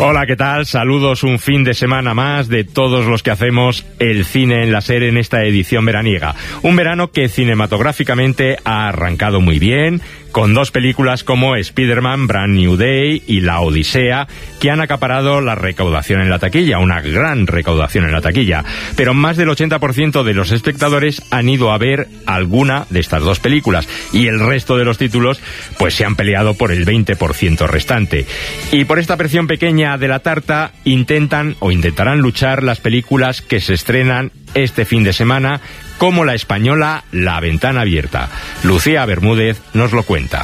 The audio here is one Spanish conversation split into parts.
Hola, ¿qué tal? Saludos un fin de semana más de todos los que hacemos el cine en la SER en esta edición veraniega. Un verano que cinematográficamente ha arrancado muy bien, con dos películas como Spider-Man, Brand New Day y La Odisea, que han acaparado la recaudación en la taquilla, una gran recaudación en la taquilla. Pero más del 80% de los espectadores han ido a ver alguna de estas dos películas, y el resto de los títulos pues se han peleado por el 20% restante. Y por esta porción pequeña de la tarta intentarán luchar las películas que se estrenan este fin de semana, como la española La Ventana Abierta. Lucía Bermúdez nos lo cuenta.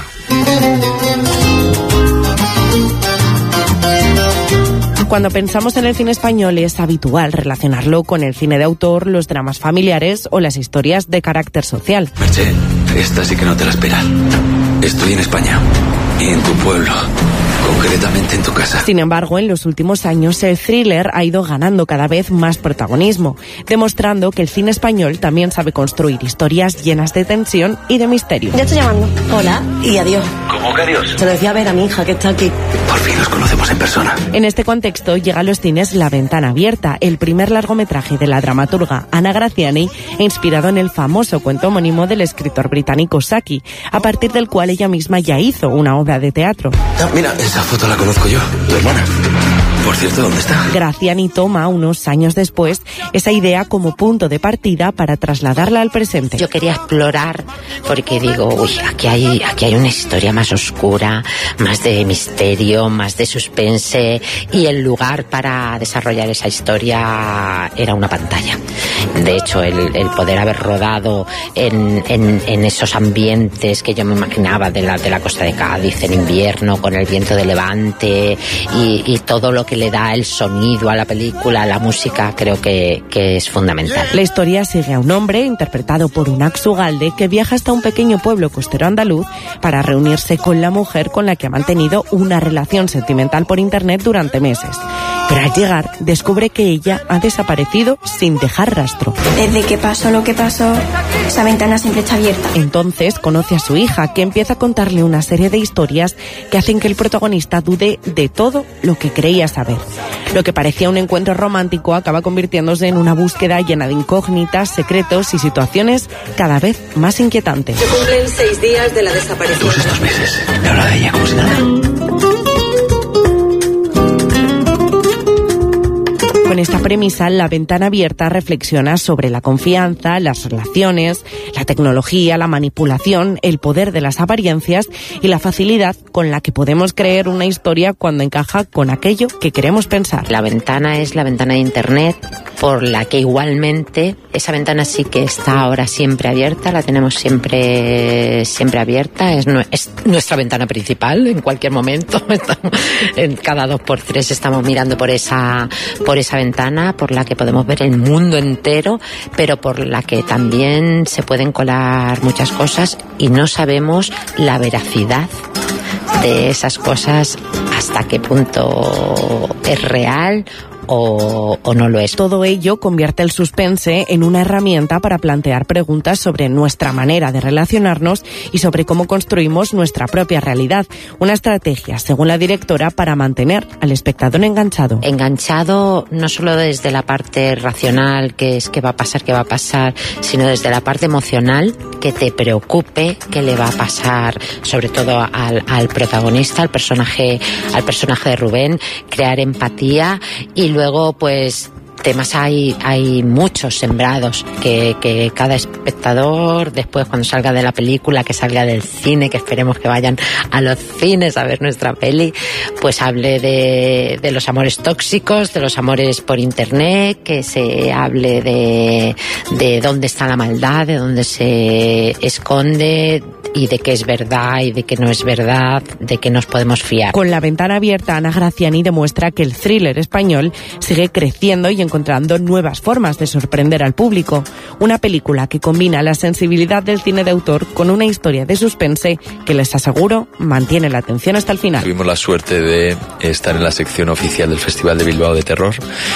Cuando pensamos en el cine español es habitual relacionarlo con el cine de autor, los dramas familiares o las historias de carácter social. Merche, esta sí que no te la esperas. Estoy en España y en tu pueblo, concretamente en tu casa. Sin embargo, en los últimos años el thriller ha ido ganando cada vez más protagonismo, demostrando que el cine español también sabe construir historias llenas de tensión y de misterio. Ya estoy llamando. Hola y adiós. ¿Cómo que adiós? Se lo decía a ver a mi hija que está aquí. Por fin nos conocemos en persona. En este contexto llega a los cines La Ventana Abierta, el primer largometraje de la dramaturga Anna Graziani, inspirado en el famoso cuento homónimo del escritor británico Saki, a partir del cual ella misma ya hizo una obra de teatro. Mira, esa foto la conozco yo, tu hermana. Por cierto, ¿dónde está? Graziani toma, unos años después, esa idea como punto de partida para trasladarla al presente. Yo quería explorar, porque digo, uy, aquí hay una historia más oscura, más de misterio, más de suspense, y el lugar para desarrollar esa historia era una pantalla. De hecho, el poder haber rodado en esos ambientes que yo me imaginaba de la costa de Cádiz en invierno, con el viento de levante y todo lo que le da el sonido a la película, la música, creo que es fundamental. La historia sigue a un hombre, interpretado por Unax Ugalde, que viaja hasta un pequeño pueblo costero andaluz para reunirse con la mujer con la que ha mantenido una relación sentimental por internet durante meses. Pero al llegar, descubre que ella ha desaparecido sin dejar rastro. Desde que pasó lo que pasó, esa ventana siempre está abierta. Entonces conoce a su hija, que empieza a contarle una serie de historias que hacen que el protagonista dude de todo lo que creía saber. Lo que parecía un encuentro romántico acaba convirtiéndose en una búsqueda llena de incógnitas, secretos y situaciones cada vez más inquietantes. Se cumplen 6 días de la desaparición. Todos estos meses, y habla de ella como si nada. Con esta premisa, La Ventana Abierta reflexiona sobre la confianza, las relaciones, la tecnología, la manipulación, el poder de las apariencias y la facilidad con la que podemos creer una historia cuando encaja con aquello que queremos pensar. La ventana es la ventana de Internet, por la que igualmente esa ventana sí que está ahora siempre abierta, la tenemos siempre abierta, es nuestra ventana principal en cualquier momento. En cada 2x3 estamos mirando por esa ventana, por la que podemos ver el mundo entero, pero por la que también se pueden colar muchas cosas y no sabemos la veracidad de esas cosas, hasta qué punto es real o no lo es. Todo ello convierte el suspense en una herramienta para plantear preguntas sobre nuestra manera de relacionarnos y sobre cómo construimos nuestra propia realidad. Una estrategia, según la directora, para mantener al espectador enganchado. Enganchado no solo desde la parte racional, que es qué va a pasar, sino desde la parte emocional, que te preocupe qué le va a pasar, sobre todo al protagonista, al personaje de Rubén, crear empatía. Y luego, pues, temas hay muchos sembrados que cada espectador, después cuando salga de la película, que salga del cine, que esperemos que vayan a los cines a ver nuestra peli, pues hable de los amores tóxicos, de los amores por internet, que se hable de dónde está la maldad, de dónde se esconde, y de qué es verdad y de qué no es verdad, de qué nos podemos fiar. Con La Ventana Abierta, Anna Graziani demuestra que el thriller español sigue creciendo y encontrando nuevas formas de sorprender al público. Una película que combina la sensibilidad del cine de autor con una historia de suspense que, les aseguro, mantiene la atención hasta el final. Tuvimos la suerte de estar en la sección oficial del Festival de Bilbao de Terror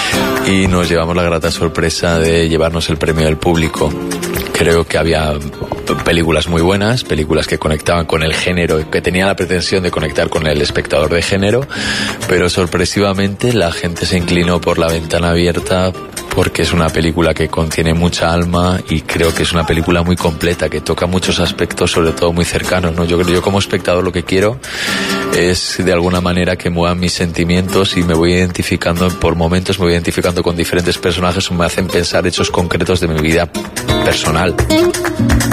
y nos llevamos la grata sorpresa de llevarnos el premio del público. Creo que había películas muy buenas, películas que conectaban con el género, que tenían la pretensión de conectar con el espectador de género, pero sorpresivamente la gente se inclinó por La ventana abierta porque es una película que contiene mucha alma y creo que es una película muy completa, que toca muchos aspectos, sobre todo muy cercanos, ¿no? Yo como espectador lo que quiero es de alguna manera que muevan mis sentimientos y me voy identificando, por momentos me voy identificando con diferentes personajes o me hacen pensar hechos concretos de mi vida personal.